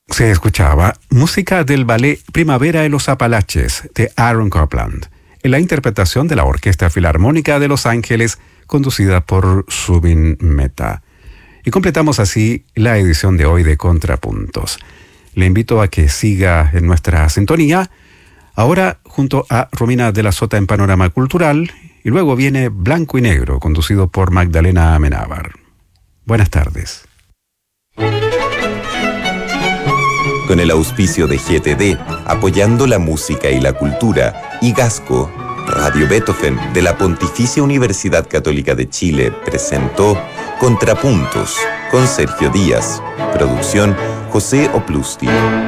Se escuchaba música del ballet Primavera en los Apalaches de Aaron Copland, en la interpretación de la Orquesta Filarmónica de Los Ángeles, conducida por Zubin Mehta. Y completamos así la edición de hoy de Contrapuntos. Le invito a que siga en nuestra sintonía, ahora junto a Romina de la Sota en Panorama Cultural, y luego viene Blanco y Negro, conducido por Magdalena Amenábar. Buenas tardes. Con el auspicio de GTD, apoyando la música y la cultura, y Gasco, Radio Beethoven de la Pontificia Universidad Católica de Chile presentó Contrapuntos con Sergio Díaz. Producción José Oplusti.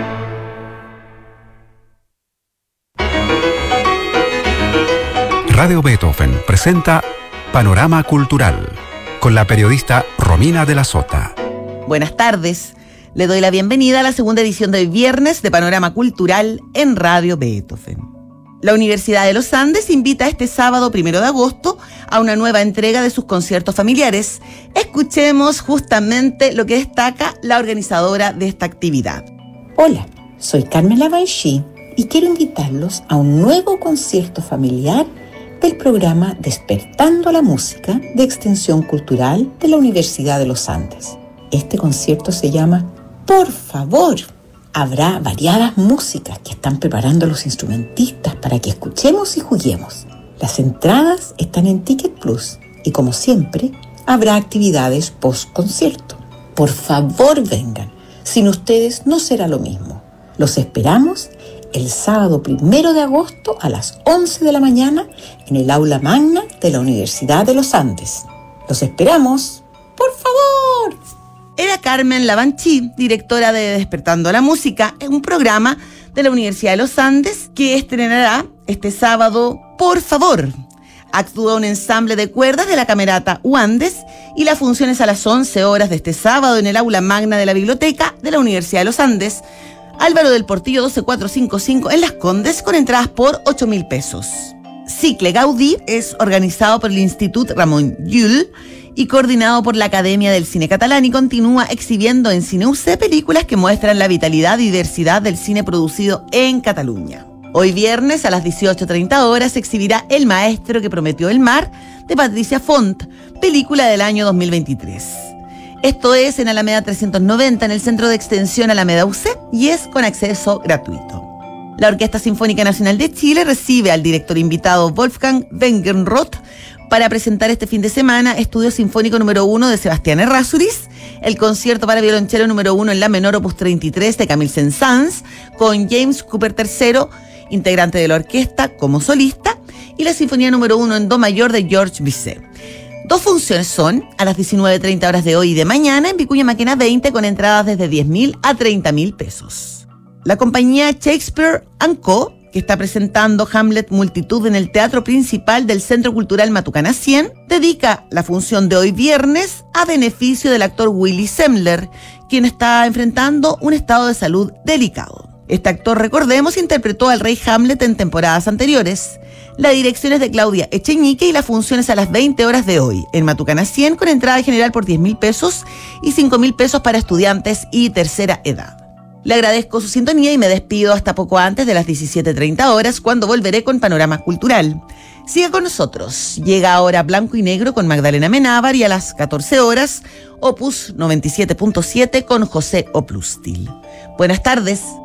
Radio Beethoven presenta Panorama Cultural con la periodista Romina de la Sota. Buenas tardes. Le doy la bienvenida a la segunda edición de hoy viernes de Panorama Cultural en Radio Beethoven. La Universidad de los Andes invita este sábado 1 de agosto a una nueva entrega de sus conciertos familiares. Escuchemos justamente lo que destaca la organizadora de esta actividad. Hola, soy Carmen Lavanchi y quiero invitarlos a un nuevo concierto familiar del programa Despertando la Música de Extensión Cultural de la Universidad de los Andes. Este concierto se llama Por favor. Habrá variadas músicas que están preparando los instrumentistas para que escuchemos y juguemos. Las entradas están en Ticket Plus y, como siempre, habrá actividades post-concierto. Por favor, vengan. Sin ustedes no será lo mismo. Los esperamos el sábado 1 de agosto a las 11 de la mañana en el aula magna de la Universidad de los Andes. Los esperamos. ¡Por favor! Era Carmen Lavanchi, directora de Despertando la Música, un programa de la Universidad de los Andes que estrenará este sábado Por favor. Actúa un ensamble de cuerdas de la Camerata UAndes y la función es a las 11 horas de este sábado en el aula magna de la biblioteca de la Universidad de los Andes, Álvaro del Portillo 12455 en Las Condes, con entradas por 8.000 pesos. Cicle Gaudí es organizado por el Institut Ramon Llull y coordinado por la Academia del Cine Catalán y continúa exhibiendo en Cine UC películas que muestran la vitalidad y diversidad del cine producido en Cataluña. Hoy viernes a las 18:30 horas se exhibirá El maestro que prometió el mar de Patricia Font, película del año 2023. Esto es en Alameda 390 en el Centro de Extensión Alameda UC y es con acceso gratuito. La Orquesta Sinfónica Nacional de Chile recibe al director invitado Wolfgang Wengenroth para presentar este fin de semana Estudio Sinfónico número 1 de Sebastián Errázuriz, el concierto para violonchelo número 1 en la menor opus 33 de Camille Saint-Saëns, con James Cooper III, integrante de la orquesta, como solista, y la Sinfonía número 1 en do mayor de Georges Bizet. Dos funciones son a las 19:30 horas de hoy y de mañana en Vicuña Maquena 20 con entradas desde 10.000 a 30.000 pesos. La compañía Shakespeare & Co., que está presentando Hamlet Multitud en el Teatro Principal del Centro Cultural Matucana 100, dedica la función de hoy viernes a beneficio del actor Willy Semler, quien está enfrentando un estado de salud delicado. Este actor, recordemos, interpretó al rey Hamlet en temporadas anteriores. La dirección es de Claudia Echeñique y la función es a las 20 horas de hoy, en Matucana 100, con entrada general por 10.000 pesos y 5.000 pesos para estudiantes y tercera edad. Le agradezco su sintonía y me despido hasta poco antes de las 17:30 horas, cuando volveré con Panorama Cultural. Siga con nosotros. Llega ahora Blanco y Negro con Magdalena Amenábar y a las 14 horas, Opus 97.7 con José Oplustil. Buenas tardes.